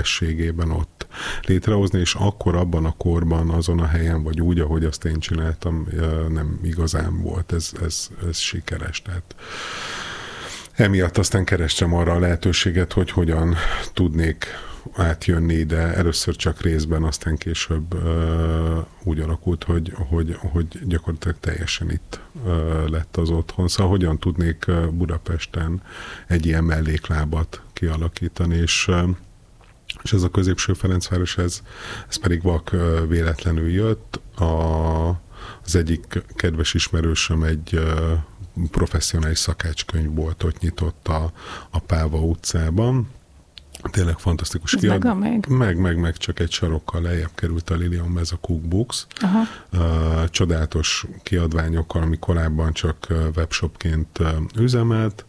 teljességében ott létrehozni, és akkor abban a korban, azon a helyen, vagy úgy, ahogy azt én csináltam, nem igazán volt ez sikeres. Tehát emiatt aztán kerestem arra a lehetőséget, hogy hogyan tudnék átjönni ide, először csak részben, aztán később úgy alakult, hogy gyakorlatilag teljesen itt lett az otthon. Szóval hogyan tudnék Budapesten egy ilyen melléklábat kialakítani, és ez a Középső Ferencváros, ez pedig vak véletlenül jött. Az egyik kedves ismerősöm egy professzionális szakácskönyvboltot nyitott a Páva utcában. Tényleg fantasztikus kiadvány. Meg csak egy sarokkal lejjebb került a Lilium, ez a Cookbooks. Csodálatos kiadványokkal, ami korábban csak webshopként üzemelt,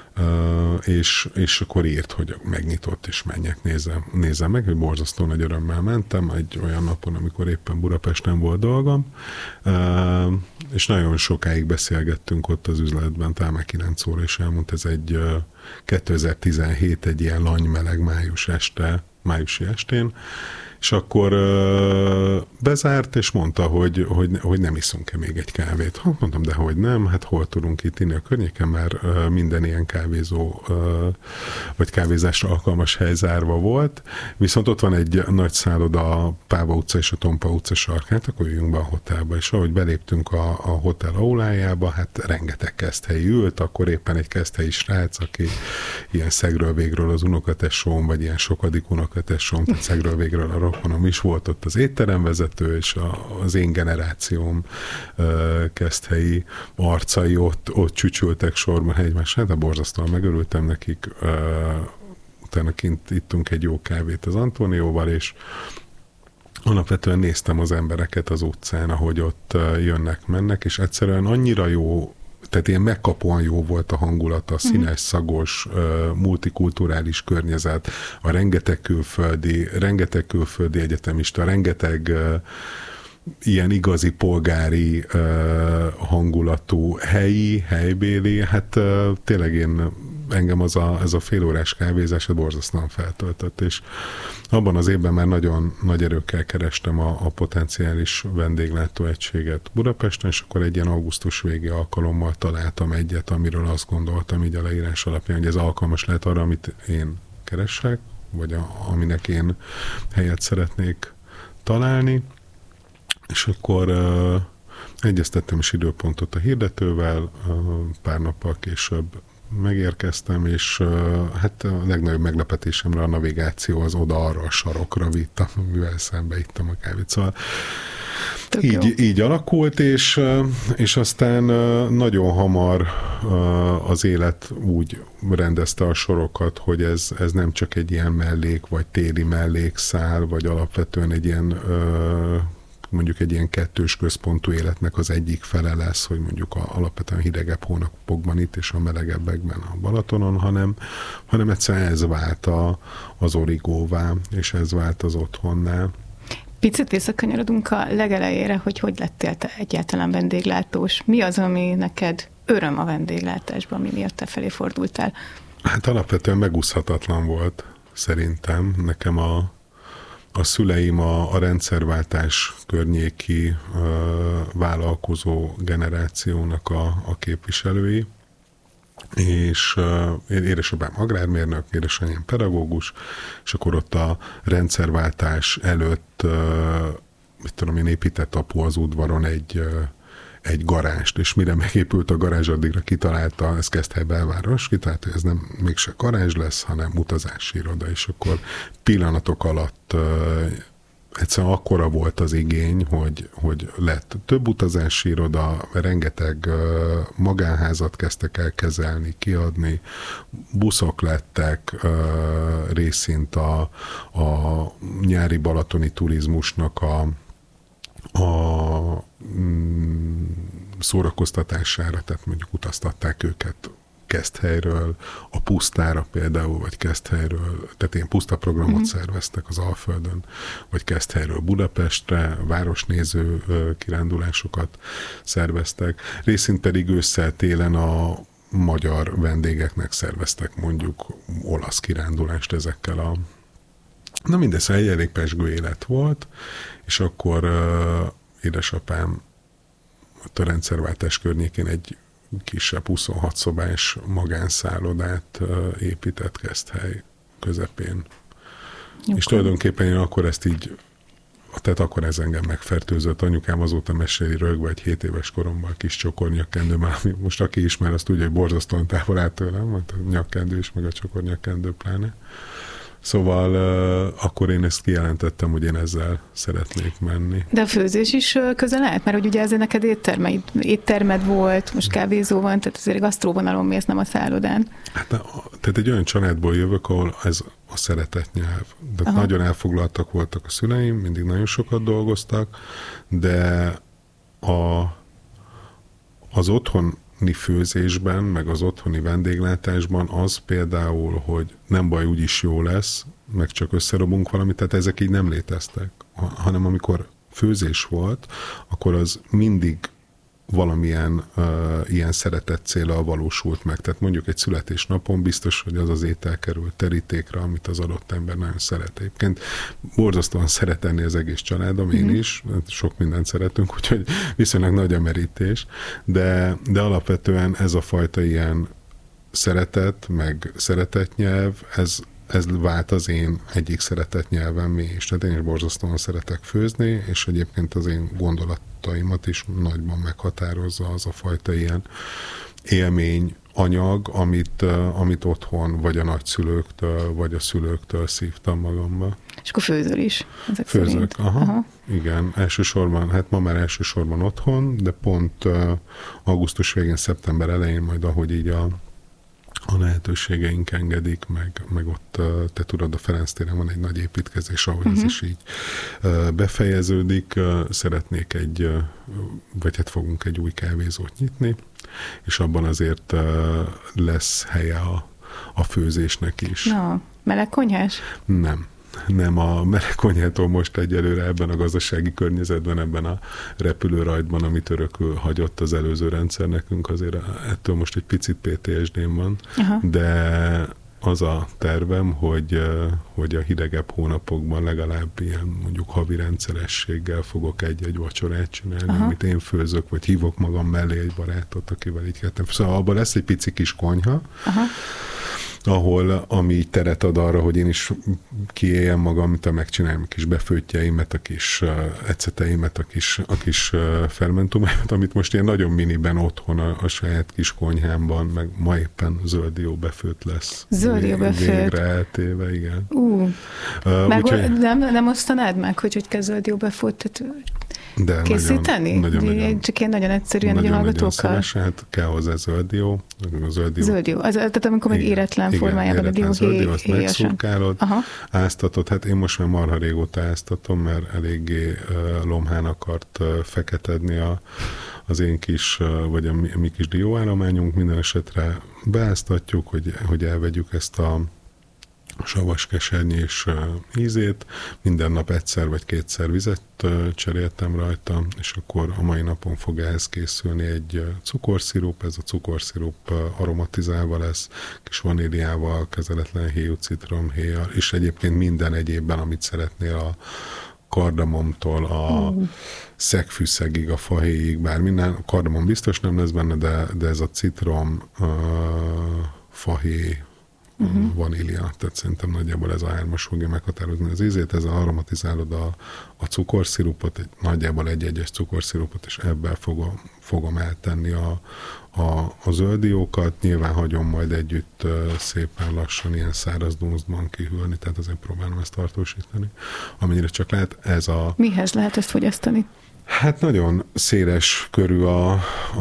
és akkor írt, hogy megnyitott, és menjek, nézzem meg, hogy borzasztó nagy örömmel mentem egy olyan napon, amikor éppen Budapesten volt dolgom, és nagyon sokáig beszélgettünk ott az üzletben, talán már 9 óra, és elmondta, ez egy 2017 egy ilyen lanymeleg májusi estén, és akkor bezárt, és mondta, hogy nem iszunk-e még egy kávét. Mondtam, de hogy nem, hát hol tudunk itt inni a környéken, mert minden ilyen kávézó vagy kávézásra alkalmas hely zárva volt, viszont ott van egy nagy szálloda, a Páva utca és a Tompa utca sarkán, akkor jöjjünk be a hotelba, és ahogy beléptünk a hotel aulájába, hát rengeteg keszthelyi ült, akkor éppen egy keszthelyi srác, aki ilyen szegről végről az unokatesóm, vagy ilyen sokadik unokatesóm, tehát szegről végről a rokonom is volt ott az étteremvezető, és az én generációm keszthelyi arcai ott csücsültek sorban egymásra, de borzasztóan megörültem nekik. Utána kint ittunk egy jó kávét az Antónióval, és alapvetően néztem az embereket az utcán, ahogy ott jönnek-mennek, és egyszerűen annyira jó, tehát ilyen megkapóan jó volt a hangulata, a színes, szagos, multikulturális környezet, a rengeteg külföldi egyetemista, rengeteg ilyen igazi polgári hangulatú helybéli, hát tényleg engem ez a félórás kávézás borzasztóan feltöltött, és abban az évben már nagyon nagy erőkkel kerestem a potenciális vendéglátóegységet Budapesten, és akkor egy ilyen augusztus végi alkalommal találtam egyet, amiről azt gondoltam így a leírás alapján, hogy ez alkalmas lehet arra, amit én keresek, vagy aminek én helyet szeretnék találni, és akkor egyeztettem is időpontot a hirdetővel, pár nappal később megérkeztem, és hát a legnagyobb meglepetésemre a navigáció az oda-arra a sarokra vitt, amivel szembe ittam a kávét. Szóval így alakult, és aztán nagyon hamar az élet úgy rendezte a sorokat, hogy ez nem csak egy ilyen mellék, vagy téli mellékszál, vagy alapvetően egy ilyen mondjuk egy ilyen kettős központú életnek az egyik fele lesz, hogy mondjuk alapvetően hidegebb hónapokban itt, és a melegebbekben a Balatonon, hanem egyszerűen ez vált az origóvá, és ez vált az otthonná. Picit visszakanyarodunk a legelejére, hogy lettél te egyáltalán vendéglátós. Mi az, ami neked öröm a vendéglátásban, mi miatt te felé fordultál? Hát alapvetően megúszhatatlan volt szerintem. Nekem a szüleim a rendszerváltás környéki vállalkozó generációnak a képviselői, és édesapám agrármérnök, édesanyám pedagógus, és akkor ott a rendszerváltás előtt, épített apu az udvaron egy garást, és mire megépült a garázs, addigra kitalálta, ez Keszthely belváros, kitalálta, hogy ez nem mégse garázs lesz, hanem utazási iroda, és akkor pillanatok alatt egyszerűen akkora volt az igény, hogy lett több utazási iroda, rengeteg magánházat kezdtek el kezelni, kiadni, buszok lettek, részint a nyári balatoni turizmusnak a szórakoztatására, tehát mondjuk utaztatták őket Keszthelyről, a Pusztára például, vagy Keszthelyről, tehát ilyen pusztaprogramot szerveztek az Alföldön, vagy Keszthelyről Budapestre, városnéző kirándulásokat szerveztek. Részint pedig ősszel-télen a magyar vendégeknek szerveztek mondjuk olasz kirándulást ezekkel Na mindez, egy elég pezsgő élet volt, és akkor édesapám a rendszerváltás környékén egy kisebb 26 szobás magánszállodát épített Keszthely közepén. Jó, és tulajdonképpen én akkor ezt így, tehát akkor ez engem megfertőzött. Anyukám azóta meséli rögve, egy 7 éves koromban kis csokornyakkendő, már most aki ismer, azt tudja, hogy borzasztóan távol áll tőlem, a nyakkendő is, meg a csokornyakkendő pláne. Szóval akkor én ezt kijelentettem, hogy én ezzel szeretnék menni. De a főzés is közel állt? Mert hogy ugye ezért neked éttermed volt, most kávézó van, tehát azért gasztróvonalon mész, nem a szállodán. Hát, tehát egy olyan családból jövök, ahol ez a szeretetnyelv. De nagyon elfoglaltak voltak a szüleim, mindig nagyon sokat dolgoztak, de az otthoni főzésben, meg az otthoni vendéglátásban az például, hogy nem baj, úgyis jó lesz, meg csak összerobunk valamit, tehát ezek így nem léteztek. Hanem amikor főzés volt, akkor az mindig valamilyen ilyen szeretett céllal valósult meg. Tehát mondjuk egy születésnapon biztos, hogy az az étel kerül terítékre, amit az adott ember nagyon szeret. Egyébként borzasztóan szeret enni az egész családom, én is, sok mindent szeretünk, úgyhogy viszonylag nagy a merítés, de alapvetően ez a fajta ilyen szeretet, meg szeretetnyelv, ez vált az én egyik szeretetnyelvemmé is. Tehát én is borzasztóan szeretek főzni, és egyébként az én gondolataimat is nagyban meghatározza az a fajta ilyen élmény, anyag, amit otthon, vagy a nagyszülőktől, vagy a szülőktől szívtam magamba. És akkor főzöl is? Főzök, aha. Igen, elsősorban, hát ma már elsősorban otthon, de pont augusztus végén, szeptember elején majd, ahogy így a lehetőségeink engedik, meg ott, te tudod, a Ferenc téren van egy nagy építkezés, ahogy ez is így befejeződik. Szeretnék vagy hát fogunk egy új kávézót nyitni, és abban azért lesz helye a főzésnek is. Na, melegkonyhás? Nem, a melegkonyhától most egyelőre ebben a gazdasági környezetben, ebben a repülőrajtban, amit örökül hagyott az előző rendszer nekünk, azért ettől most egy picit PTSD-m van, de az a tervem, hogy a hidegebb hónapokban legalább ilyen mondjuk havi rendszerességgel fogok egy vacsorát csinálni, amit én főzök, vagy hívok magam mellé egy barátot, akivel így kettem. Szóval abban lesz egy pici kis konyha, ami teret ad arra, hogy én is kiéljem magam, mint megcsináljam a kis befőttjeimet, a kis eceteimet, a kis fermentumaimat, amit most ilyen nagyon miniben otthon a saját kis konyhámban, meg ma éppen zölddió befőtt lesz. Zölddió befőtt. Végre eltéve, igen. Nem osztanád meg, hogy kell zölddió befőtt készíteni? Nagyon, csak ilyen nagyon egyszerűen, hogy a hallgatókkal. Nagyon szíves, hát kell hozzá zölddió. Zölddió. Tehát amikor meg éretlen formájában a dió azt megszurkálod, áztatod. Hát én most már marha régóta áztatom, mert eléggé lomhán akart feketedni az én kis, vagy a mi kis dióállományunk. Minden esetre beáztatjuk, hogy elvegyük ezt a savas kesernyés ízét. Minden nap egyszer vagy kétszer vizet cseréltem rajta, és akkor a mai napon fog ehhez készülni egy cukorszirup. Ez a cukorszirup aromatizálva lesz, kis vaníliával, kezeletlen héjú, citromhéjjal, és egyébként minden egyébben, amit szeretnél, a kardamomtól a szegfűszegig, a fahéjig, bár minden, a kardamom biztos nem lesz benne, de ez a citrom, fahéj, vanília, tehát szerintem nagyjából ez a 3-as fogja meghatározni az ízét, ezzel aromatizálod a cukorszirupot, nagyjából egy egyes cukorszirupot, és ebben fogom eltenni a zölddiókat, nyilván hagyom majd együtt szépen lassan ilyen száraz dunsztban kihűlni, tehát azért próbálom ezt tartósítani. Amennyire csak lehet, Mihez lehet ezt fogyasztani? Hát nagyon széles körű a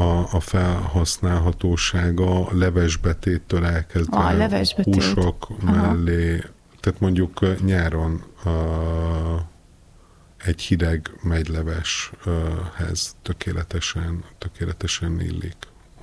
felhasználhatósága, levesbetéttől elkezdve húsok mellé, tehát mondjuk nyáron egy hideg megyleveshez tökéletesen illik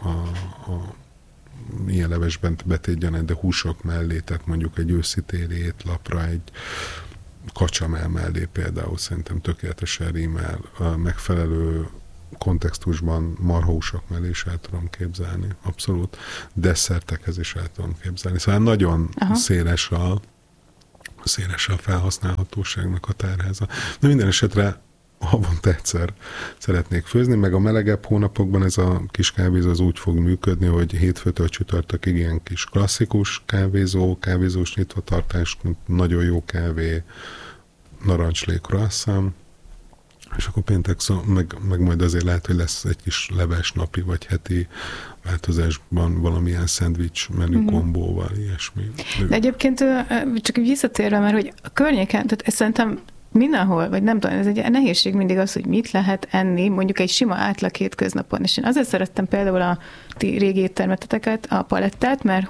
ilyen levesben betét, de húsok mellé, tehát mondjuk egy őszi-téli étlapra, egy kacsamel mellé például szerintem tökéletesen rímel, megfelelő kontextusban marhahúsok mellé is el tudom képzelni, abszolút. Desszertekhez is el tudom képzelni. Szóval nagyon széles szélesebb felhasználhatóságnak a tárháza. De minden esetre havonta egyszer szeretnék főzni, meg a melegebb hónapokban ez a kis kávézó az úgy fog működni, hogy hétfőtől csütörtökig ilyen kis klasszikus kávézós nyitvatartás, nagyon jó kávé, narancslé, croissant, és akkor péntek meg majd azért lehet, hogy lesz egy kis leves napi vagy heti változásban valamilyen szendvics menü kombóval, ilyesmi. De egyébként csak visszatérve, mert hogy a környéken, tehát szerintem mindenhol, vagy nem tudom, ez egy nehézség mindig az, hogy mit lehet enni, mondjuk egy sima átlag hétköznapon. És én azért szerettem például a ti régi éttermeteket, a palettát, mert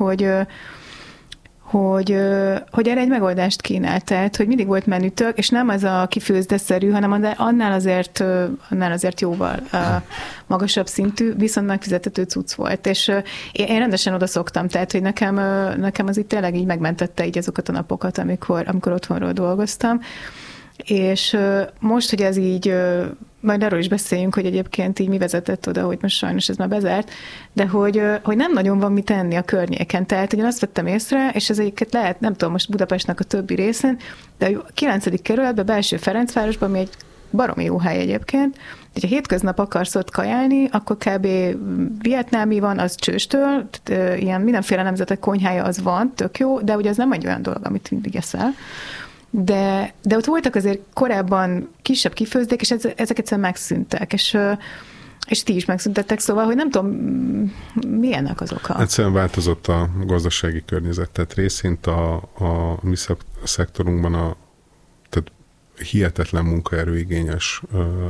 hogy erre egy megoldást kínált, tehát, hogy mindig volt menütök, és nem az a kifőzdeszerű, hanem annál azért jóval magasabb szintű, viszont megfizethető cucc volt. És én rendesen oda szoktam, tehát, hogy nekem az itt tényleg így megmentette így azokat a napokat, amikor otthonról dolgoztam. És most, hogy ez így, majd arról is beszéljünk, hogy egyébként így mi vezetett oda, hogy most sajnos ez már bezárt, de hogy nem nagyon van mit enni a környéken. Tehát én azt vettem észre, és ez egyiket lehet, nem tudom, most Budapestnek a többi részén, de a 9. kerületben, Belső Ferencvárosban, ami egy baromi jó hely egyébként, hogyha hétköznap akarsz ott kajálni, akkor kb. Vietnámi van, az csőstől, ilyen mindenféle nemzetek konyhája az van, tök jó, de ugye az nem egy olyan dolog, amit mindig eszel. De ott voltak azért korábban kisebb kifőzdék, és ezek egyszerűen megszűntek, és ti is megszüntettek, szóval, hogy nem tudom, milyennek az oka? Egyszerűen változott a gazdasági környezet, tehát részint a mi szektorunkban tehát hihetetlen munkaerőigényes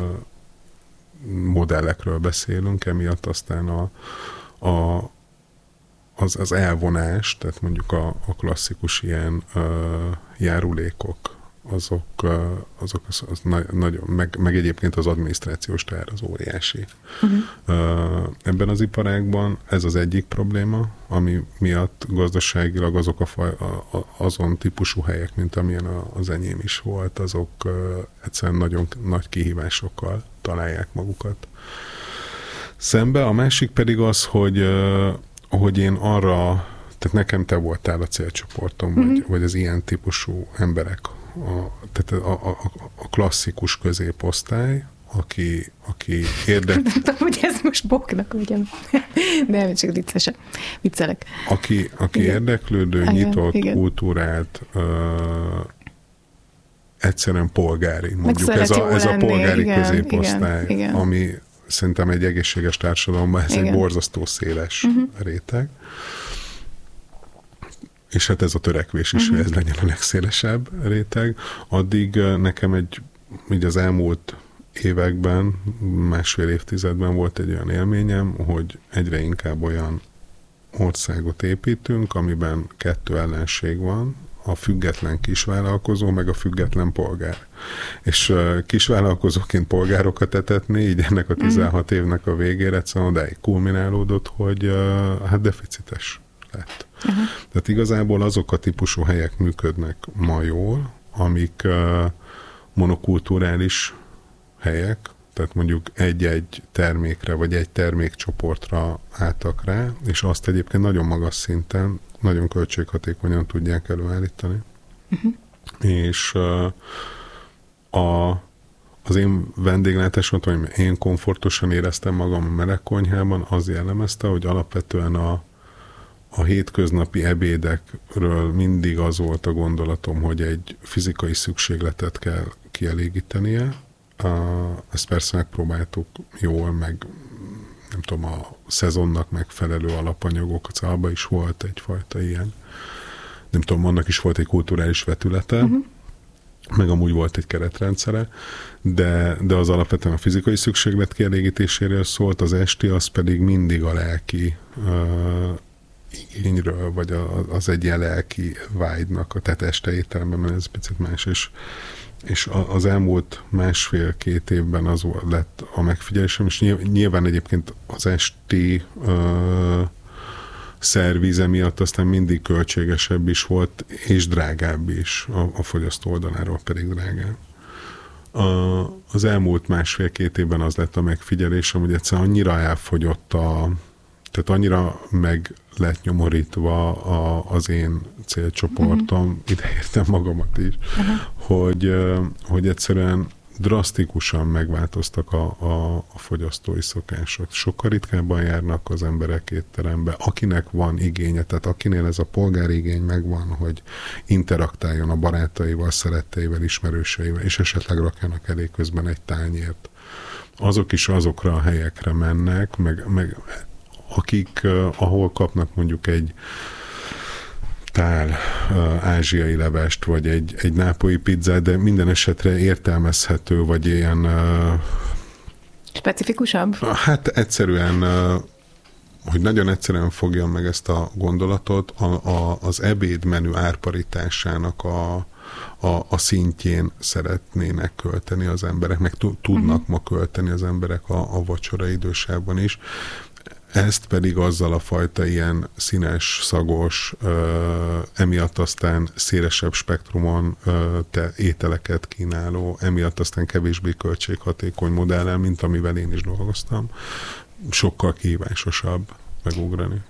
modellekről beszélünk, emiatt aztán az elvonás, tehát mondjuk a klasszikus ilyen járulékok, azok nagyon, meg egyébként az adminisztrációs teher az óriási. Ebben az iparágban ez az egyik probléma, ami miatt gazdaságilag azon típusú helyek, mint amilyen az enyém is volt, azok egyszerűen nagyon nagy kihívásokkal találják magukat szembe. A másik pedig az, hogy én arra, tehát nekem te voltál a célcsoportom, vagy az ilyen típusú emberek, tehát a klasszikus középosztály, aki Nem tudom, hogy ez most boknak, vagy nem, csak viccelek. Aki érdeklődő, nyitott, kultúrált, egyszerűen polgári, mondjuk ez a polgári középosztály, igen. Ami szerintem egy egészséges társadalomban ez egy borzasztó széles réteg. És hát ez a törekvés is, hogy ez legyen a legszélesebb réteg. Addig nekem így az elmúlt években, másfél évtizedben volt egy olyan élményem, hogy egyre inkább olyan országot építünk, amiben 2 ellenség van, a független kisvállalkozó, meg a független polgár. És kisvállalkozóként polgárokat etetni, így ennek a 16 évnek a végére egyszerűen odáig kulminálódott, hogy hát deficites lett. Tehát igazából azok a típusú helyek működnek ma jól, amik monokulturális helyek, tehát mondjuk egy-egy termékre, vagy egy termékcsoportra álltak rá, és azt egyébként nagyon magas szinten, nagyon költséghatékonyan tudják előállítani. És az én vendéglátásom, hogy én komfortosan éreztem magam a meleg konyhában, az jellemezte, hogy alapvetően a hétköznapi ebédekről mindig az volt a gondolatom, hogy egy fizikai szükségletet kell kielégítenie. Ezt persze megpróbáltuk jól, meg nem tudom, a szezonnak megfelelő alapanyagok, a Cálba is volt egyfajta ilyen. Nem tudom, annak is volt egy kulturális vetülete, meg amúgy volt egy keretrendszere, de az alapvetően a fizikai szükséglet kielégítéséről szólt, az esti az pedig mindig a lelki igényről, vagy az egy ilyen lelki vágynak, tehát este étteremben, mert ez picit más, és az elmúlt 1,5-2 évben az lett a megfigyelésem, és nyilván egyébként az esti szervíze miatt aztán mindig költségesebb is volt, és drágább is, a fogyasztó oldaláról pedig drágább. Az elmúlt 1,5-2 évben az lett a megfigyelésem, hogy egyszerűen annyira elfogyott Tehát annyira meg lett nyomorítva az én célcsoportom, ideértem magamat is, hogy egyszerűen drasztikusan megváltoztak a fogyasztói szokások. Sokkal ritkábban járnak az emberek étterembe, akinek van igénye, tehát akinél ez a polgári igény megvan, hogy interaktáljon a barátaival, szeretteivel, ismerőseivel, és esetleg rakjanak elé közben egy tányért. Azok is azokra a helyekre mennek, meg akik, ahol kapnak mondjuk egy tál ázsiai levest, vagy egy nápolyi pizzát, de minden esetre értelmezhető, vagy ilyen... Specifikusabb? Hát egyszerűen, hogy nagyon egyszerűen fogjam meg ezt a gondolatot, az ebédmenü árparitásának a szintjén szeretnének költeni az emberek, meg tudnak ma költeni az emberek a vacsora idősában is. Ezt pedig azzal a fajta ilyen színes, szagos, emiatt aztán szélesebb spektrumon ételeket kínáló, emiatt aztán kevésbé költséghatékony modellel, mint amivel én is dolgoztam, sokkal kihívásosabb megugrani.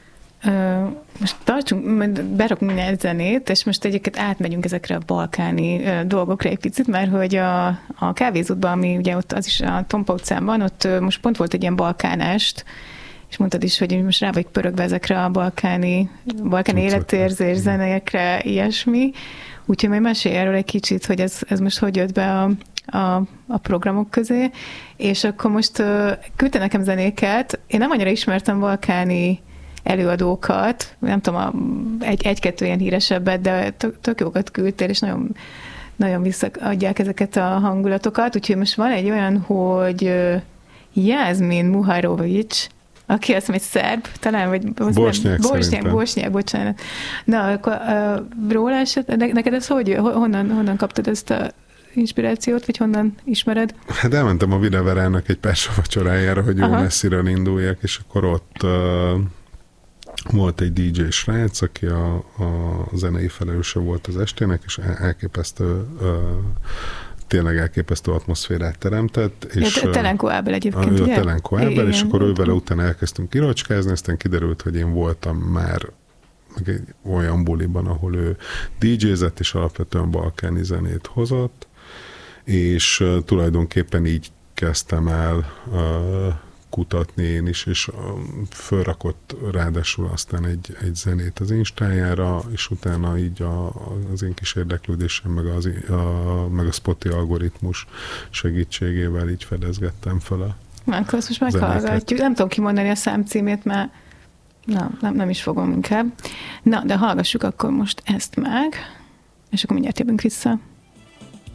Most berakunk egy zenét, és most egyébként átmegyünk ezekre a balkáni dolgokra egy picit, mert hogy a kávézóban, ami ugye ott az is a Tompa utcán van, ott most pont volt egy ilyen balkánest, és mondtad is, hogy most rá vagy pörögve ezekre a balkáni életérzés zenékre, ilyesmi. Úgyhogy majd mesélj erről egy kicsit, hogy ez most hogy jött be a programok közé. És akkor most küldte nekem zenéket. Én nem annyira ismertem balkáni előadókat, nem tudom, egy-kettő ilyen híresebbet, de tök jókat küldtél, és nagyon, nagyon visszaadják ezeket a hangulatokat. Úgyhogy most van egy olyan, hogy Jászmin Muharovics, aki azt mondja, egy szerb, talán, vagy bosnyák, bocsánat. Na, akkor róla eset, neked ez hogy, honnan kaptad ezt a inspirációt, vagy honnan ismered? Hát elmentem a Videverának egy persa vacsorájára, hogy jó messziről induljak, és akkor ott volt egy DJ srác, aki a zenei felelőse volt az estének, és tényleg elképesztő atmoszférát teremtett. És Telenko Ábel egyébként, ugye? Telenko Ábel, és akkor ő vele utána elkezdtünk irocskázni, aztán kiderült, hogy én voltam már egy olyan buliban, ahol ő DJ-zett, és alapvetően balkáni zenét hozott, és tulajdonképpen így kezdtem el kutatni én is, és fölrakott ráadásul aztán egy zenét az Instájára, és utána így az én kis érdeklődésem, meg a Spotify algoritmus segítségével így fedezgettem fel akkor azt most meghallgatjuk. Nem tudom kimondani a számcímét, mert nem is fogom inkább. Na, de hallgassuk akkor most ezt meg, és akkor mindjárt jövünk vissza.